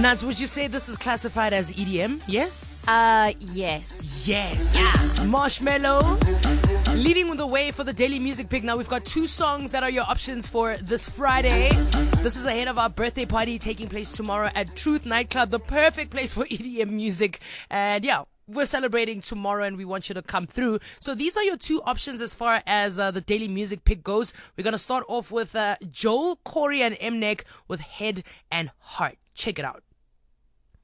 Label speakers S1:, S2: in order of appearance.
S1: Nance, would you say this is classified as EDM? Yes?
S2: Yes.
S1: Yes. Marshmello leading the way for the daily music pick. Now we've got 2 songs that are your options for this Friday. This is ahead of our birthday party taking place tomorrow at Truth Nightclub, the perfect place for EDM music. And yeah, we're celebrating tomorrow and we want you to come through. So these are your 2 options as far as the daily music pick goes. We're going to start off with Joel, Corey and Mnek with Head and Heart. Check it out.